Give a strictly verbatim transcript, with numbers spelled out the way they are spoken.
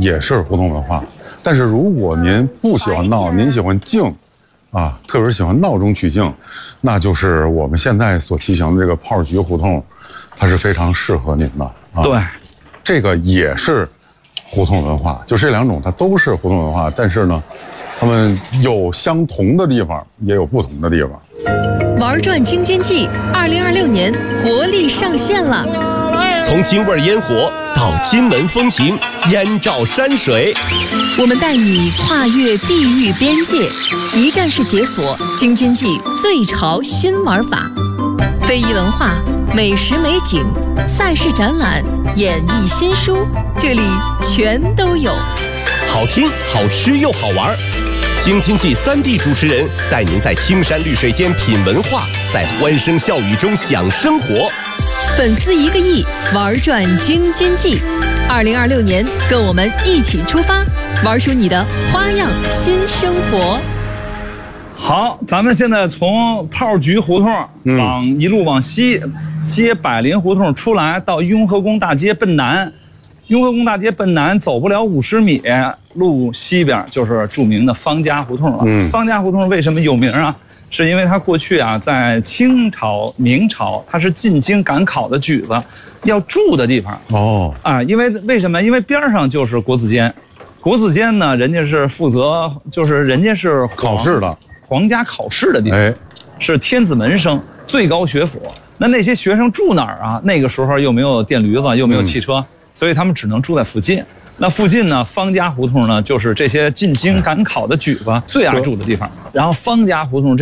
也是胡同文化。但是如果您不喜欢闹，您喜欢静，啊，特别是喜欢闹中取静，那就是我们现在所骑行的这个炮局胡同，它是非常适合您的。啊、 对， 这个也是胡同文化，就这两种它都是胡同文化，但是呢，它们有相同的地方，也有不同的地方。 玩转京津冀二零二六年活力上线了。 从京味烟火到金门风情，燕赵山水， 我们带你跨越地域边界，一站式解锁京津冀最潮新玩法，非遗文化、美食美景、赛事展览、演艺新书，这里全都有。 好听、好吃又好玩。京津冀三地主持人带您在青山绿水间品文化，在欢声笑语中享生活。 粉丝一个亿，玩转京津冀。二零二六年，跟我们一起出发，玩出你的花样新生活。 好，咱们现在从炮局胡同往、嗯、一路往西，接百林胡同出来，到雍和宫大街奔南。雍和宫大街奔南走不了五十米，路西边就是著名的方家胡同了。嗯、方家胡同为什么有名啊？是因为它过去啊，在清朝、明朝，它是进京赶考的举子要住的地方。哦，啊，因为为什么？因为边上就是国子监，国子监呢，人家是负责，就是人家是考试的， 皇家考试的地方，哎、是天子门生，最高学府。那那些学生住哪儿啊？那个时候又没有电驴子，又没有汽车。嗯，所以他们只能住在附近。那附近呢，方家胡同呢，就是这些进京赶考的举子最爱住的地方。然后方家胡同这